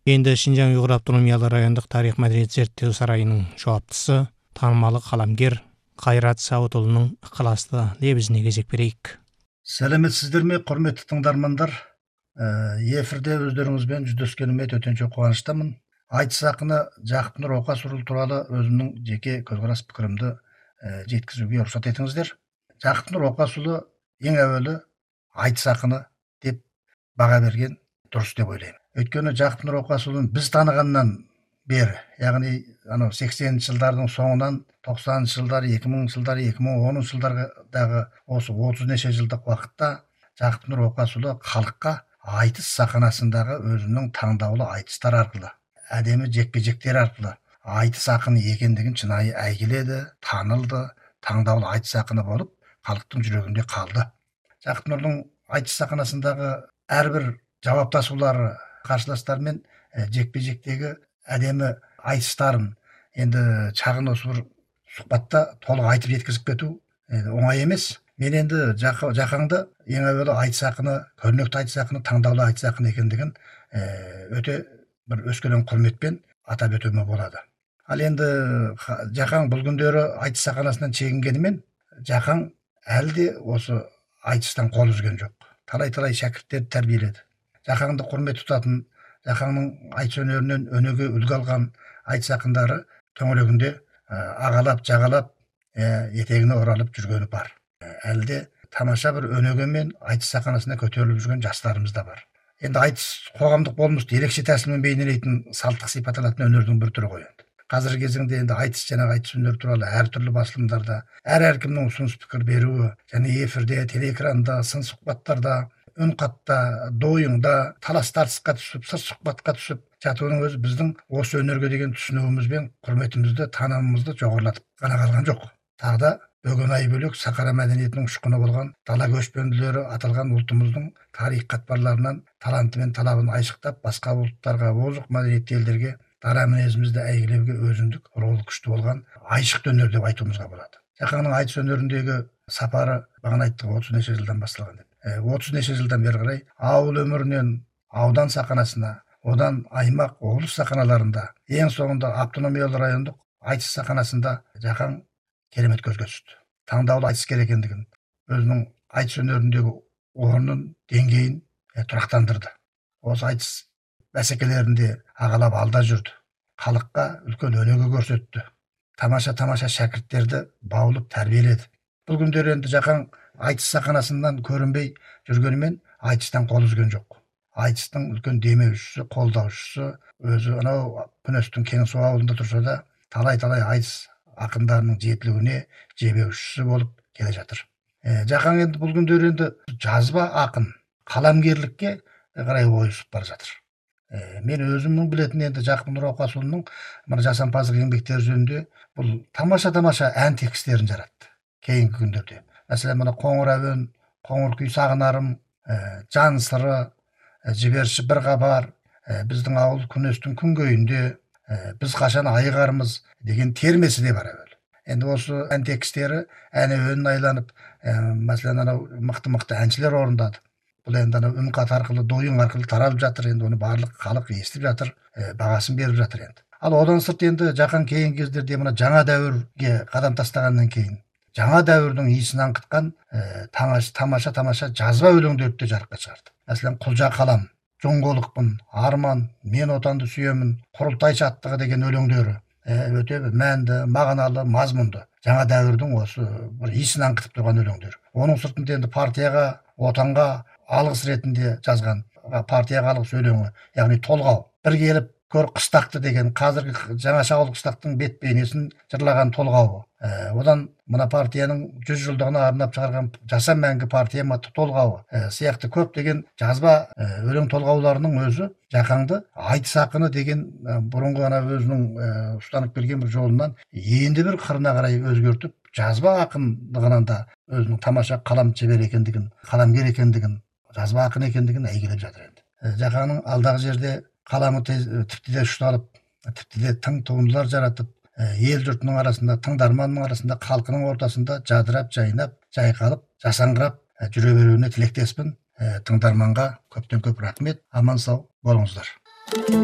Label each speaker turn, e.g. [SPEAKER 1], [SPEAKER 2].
[SPEAKER 1] Енді Шинжаң Уйғур автономиялы райондық тарих мәдениет зерттеу сарайының жауаптысы, танымалы қаламгер Қайрат Сауытұлының ықыласты лебізіне кезек берейік.
[SPEAKER 2] Сәлеметсіздер ме, құрметті тыңдармандар? Эфирде өздеріңізбен жүздескеніме төтенше қуаныштамын. Айтыс ақыны Жақып Нұр Оқасұлы туралы өзімнің жеке көзқарас пікірімді жеткізуге рұқсат етіңіздер. Жақып Нұр Оқасұлы ең әуелі айтыс ақыны деп баға берген дұрыс деп ойлаймын. Өйткені Жақып Нұр Оқасұлын біз танығаннан бері, яғни 80-ші жылдардың соңынан 90-ші жылдары, 2000 жылдары, 2010 жылдардағы осы 30 неше жылдық уақытта Жақып Нұр Оқасұлы халыққа айтыс сахнасындағы өзінің таңдаулы айтыстар арқылы, әдемі жекпе-жектер арқылы айтыс ақыны екендігін шынайы әйгіледі, танылды, таңдаулы айтыс ақыны болып халықтың жүрегінде қалды. Жақып Нұрдың айтыс сахнасындағы әрбір жауаптасулары қарсыластармен жекпе-жектегі әдемі айтыстарын енді шағын осы бір сұхбатта толық айтып жеткізіп кету оңай емес. Мен енді Жақаңды ең әуелі айтыс ақыны, көрнекті айтыс ақыны, таңдаулы айтыс ақыны екендігін өте бір өскелең құрметпен атап өтуіме болады. Ал енді Жақаң бұл күндері айтыс сахнасынан шегінгенімен, Жақаң әлі де осы айтыстан қол үзген жоқ. Талай-талай шәкірттерді тәрбиеледі. Жақаңды құрмет тұтатын, Жақаңның айтыс өнерінен өнеге үлгі алған айтыс ақындары төңірегінде ағалап, жағалап, етегіне оралып жүргені бар. Әлі де тамаша бір өнегемен айтыс сахнасына көтеріліп жүрген жастарымыз да бар. Енді айтыс қоғамдық болмысты ерекше тәсілмен бейнелейтін салттық сипатталатын өнердің бір түрі ғой. Қазіргі кезеңде енді айтыс өнері туралы әртүрлі басылымдарда әркімнің ұсыныс пікір беруі, және эфирде, телеэкранда, сын сұхбаттарда, үн қатта, дойыңда, талас тартысқа түсіп, сыр сұхбатқа түсіп жатуының өзі біздің осы өнерге деген түсінуіміз бен құрметімізді, танымымызды жоғарылатып қана қалған жоқ. Тағы да бөгенай бөлек Сахара мәдениетінің ұшқыны болған дала көшпенділері аталған ұлтымыздың тарих қатпарларынан таланты мен талабын айшықтап, басқа ұлттарға, озық мәдениетті елдерге дара мінезімізді әйгілеуге өзіндік ролы күшті болған айшықты өнер деп айтуымызға болады. Жақаңның айтыс өнеріндегі сапары бағана айттық 30 неше жылдан басталған деп. 30 неше жылдан бері қарай ауыл өмірінен аудан сахнасына, одан аймақ, облыс сахналарында, ең соңында автономиялы райондық айтыс сахнасында Жақаң керемет көзге түсті. Таңдаулы айтыскер екендігін, өзінің айтыс өнеріндегі орнын, деңгейін тұрақтандырды. Осы айтыс бәсекелерінде ағалап алда жүрді. Халыққа үлкен өнеге көрсетті. Тамаша шәкірттерді баулып тәрбиеледі. Бұл күндері енді Жақаң айтыс сахнасынан көрінбей жүргенімен айтыстан қол үзген жоқ. Айтыстың үлкен демеушісі, қолдаушысы, өзі анау Күнестің Кеңсу ауылында тұрса да, талай-талай айтыс ақындарының жетілуіне жебеушісі болып келе жатыр. Жақаң енді бұл күндері енді жазба ақын, қаламгерлікке қарай ойысып бара жатыр. Мен өзімнің білетін енді Жақып Нұр Оқасұлының жасампаздық еңбектері жөнінде бұл тамаша ән текстерін жаратты кейінгі күндерде. Мәселен, қоңыр әуен, қоңыр күй сағынарым, жан сыры, жіберші бір хабар, біздің ауыл Күнестің күнгейінде, біз қашан айығармыз деген термесі де бар әуелі. Енді осы ән текстері әуенін айланып, мәселен, мықты әншілер орындады. Бұл енді үн қат арқылы, дойын арқылы таралып жатыр, енді оны барлық халық естіп жатыр, бағасын беріп жатыр енді. Ал одан сырт енді Жақаң кейінгі кездерде жаңа дәуірге қадам тастағаннан кейін жаңа дәуірдің иісін аңқытқан тамаша жазба өлеңдерді де жарыққа шығарды. Мәселен, Құлжа қалам, жоңғолықпын, арман, мен отанды сүйемін, құрылтайшы аттығы деген өлеңдері өте мәнді, мағыналы, мазмұнды. Жаңа дәуірдің осы бір иісін аңқытып тұрған өлеңдер. Оның сыртында енді партияға, отанға алғыс ретінде жазған партияға алғыс өлеңі, яғни толғау. Bir келіп көр қыстақты деген қазіргі жаңаша ауыл қыстақтың бет бейнесін жырлаған толғауы. Одан мына партияның 100 жылдығына арнап шығарған жаса мәңгі партия атты толғауы сияқты көп деген жазба өлең толғауларының өзі Жақаңды айтыс ақыны деген бұрынғы өзінің ұстанып келген бір жолынан енді бір қырына қарай өзгертіп, жазба ақындығынан да өзінің тамаша қалам шебер екендігін, қаламгер екендігін, жазба ақын екендігін әйгілеп жатыр енді. Жақаңның алдағы жерде қаламы тіпті де ұшталып, тіпті де тың туындылар жаратып, ел жұртының арасында, тыңдарманның арасында, халқының ортасында жадырап, жайнап, жайқалып, жасаңғырап жүре беруіне тілектеспін. Тыңдарманға көптен көп рахмет. Аман сау болыңыздар.